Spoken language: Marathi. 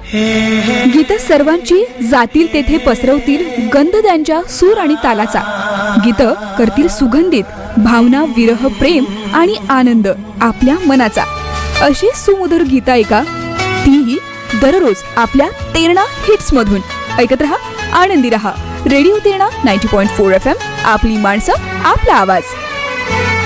गीतं सर्वांची जातील तेथे पसरवतील गंध त्यांच्या सूर आणि तालाचा. गीतं करतील सुगंधित भावना, विरह, प्रेम आणि आनंद आपल्या मनाचा. अशी सुमधुर गीता ऐका, तीही दररोज आपल्या तेरणा हिट्स मधून. ऐकत रहा, आनंदी रहा. रेडिओ तेरणा 90.4 FM, आपली माणसं, आपला आवाज.